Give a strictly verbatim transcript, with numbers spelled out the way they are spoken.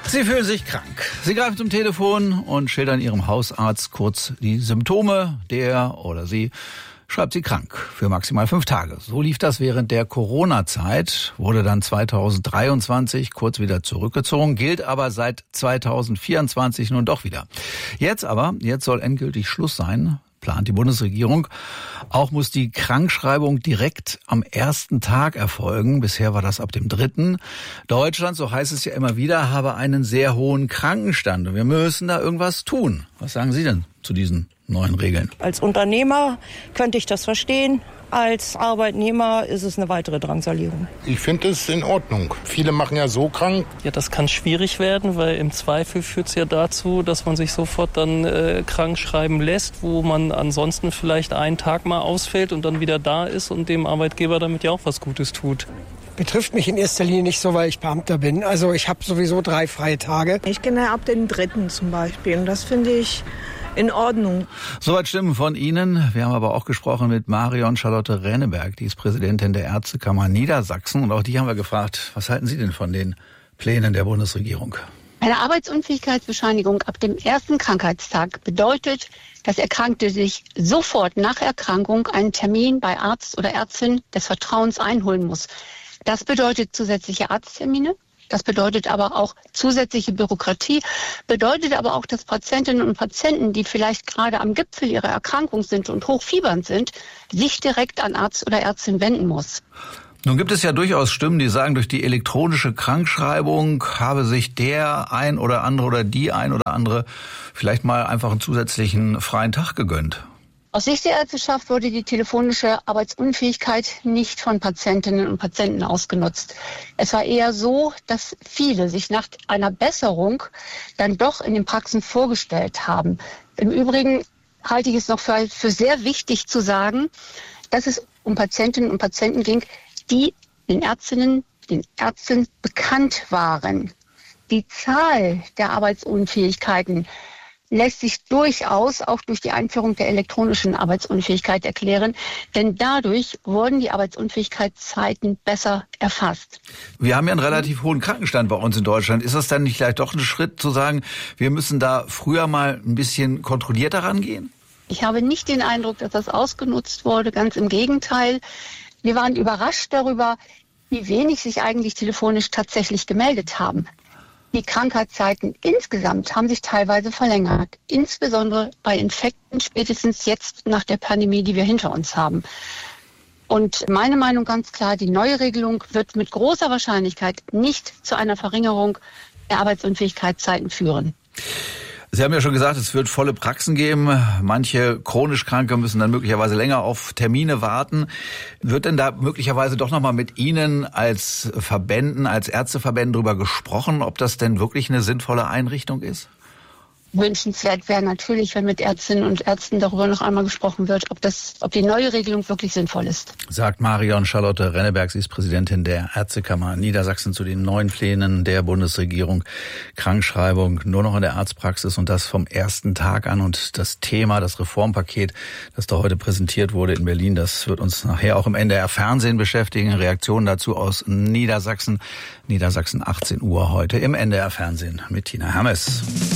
Sie fühlen sich krank. Sie greifen zum Telefon und schildern Ihrem Hausarzt kurz die Symptome. Der oder sie schreibt Sie krank für maximal fünf Tage. So lief das während der Corona-Zeit, wurde dann zweitausenddreiundzwanzig kurz wieder zurückgezogen, gilt aber seit zweitausendvierundzwanzig nun doch wieder. Jetzt aber, jetzt soll endgültig Schluss sein, plant die Bundesregierung. Auch muss die Krankschreibung direkt am ersten Tag erfolgen. Bisher war das ab dem dritten. Deutschland, so heißt es ja immer wieder, habe einen sehr hohen Krankenstand. Und wir müssen da irgendwas tun. Was sagen Sie denn zu diesen neuen Regeln? Als Unternehmer könnte ich das verstehen. Als Arbeitnehmer ist es eine weitere Drangsalierung. Ich finde es in Ordnung. Viele machen ja so krank. Ja, das kann schwierig werden, weil im Zweifel führt es ja dazu, dass man sich sofort dann äh, krank schreiben lässt, wo man ansonsten vielleicht einen Tag mal ausfällt und dann wieder da ist und dem Arbeitgeber damit ja auch was Gutes tut. Betrifft mich in erster Linie nicht so, weil ich Beamter bin. Also ich habe sowieso drei freie Tage. Ich kenne ab den dritten zum Beispiel und das finde ich in Ordnung. Soweit Stimmen von Ihnen. Wir haben aber auch gesprochen mit Marion Charlotte Renneberg, die ist Präsidentin der Ärztekammer Niedersachsen. Und auch die haben wir gefragt, was halten Sie denn von den Plänen der Bundesregierung? Eine Arbeitsunfähigkeitsbescheinigung ab dem ersten Krankheitstag bedeutet, dass Erkrankte sich sofort nach Erkrankung einen Termin bei Arzt oder Ärztin des Vertrauens einholen muss. Das bedeutet zusätzliche Arzttermine. Das bedeutet aber auch zusätzliche Bürokratie, bedeutet aber auch, dass Patientinnen und Patienten, die vielleicht gerade am Gipfel ihrer Erkrankung sind und hochfiebernd sind, sich direkt an Arzt oder Ärztin wenden muss. Nun gibt es ja durchaus Stimmen, die sagen, durch die elektronische Krankschreibung habe sich der ein oder andere oder die ein oder andere vielleicht mal einfach einen zusätzlichen freien Tag gegönnt. Aus Sicht der Ärzteschaft wurde die telefonische Arbeitsunfähigkeit nicht von Patientinnen und Patienten ausgenutzt. Es war eher so, dass viele sich nach einer Besserung dann doch in den Praxen vorgestellt haben. Im Übrigen halte ich es noch für, für sehr wichtig zu sagen, dass es um Patientinnen und Patienten ging, die den Ärztinnen, den Ärzten bekannt waren. Die Zahl der Arbeitsunfähigkeiten lässt sich durchaus auch durch die Einführung der elektronischen Arbeitsunfähigkeit erklären, denn dadurch wurden die Arbeitsunfähigkeitszeiten besser erfasst. Wir haben ja einen relativ hohen Krankenstand bei uns in Deutschland. Ist das dann nicht vielleicht doch ein Schritt zu sagen, wir müssen da früher mal ein bisschen kontrollierter rangehen? Ich habe nicht den Eindruck, dass das ausgenutzt wurde, ganz im Gegenteil. Wir waren überrascht darüber, wie wenig sich eigentlich telefonisch tatsächlich gemeldet haben. Die Krankheitszeiten insgesamt haben sich teilweise verlängert, insbesondere bei Infekten, spätestens jetzt nach der Pandemie, die wir hinter uns haben. Und meine Meinung ganz klar, die neue Regelung wird mit großer Wahrscheinlichkeit nicht zu einer Verringerung der Arbeitsunfähigkeitszeiten führen. Sie haben ja schon gesagt, es wird volle Praxen geben. Manche chronisch Kranke müssen dann möglicherweise länger auf Termine warten. Wird denn da möglicherweise doch nochmal mit Ihnen als Verbänden, als Ärzteverbänden darüber gesprochen, ob das denn wirklich eine sinnvolle Einrichtung ist? Wünschenswert wäre natürlich, wenn mit Ärztinnen und Ärzten darüber noch einmal gesprochen wird, ob das, ob die neue Regelung wirklich sinnvoll ist. Sagt Marion Charlotte Renneberg, sie ist Präsidentin der Ärztekammer Niedersachsen zu den neuen Plänen der Bundesregierung. Krankschreibung nur noch in der Arztpraxis und das vom ersten Tag an. Und das Thema, das Reformpaket, das da heute präsentiert wurde in Berlin, das wird uns nachher auch im N D R Fernsehen beschäftigen. Reaktionen dazu aus Niedersachsen. Niedersachsen achtzehn Uhr heute im N D R Fernsehen mit Tina Hermes.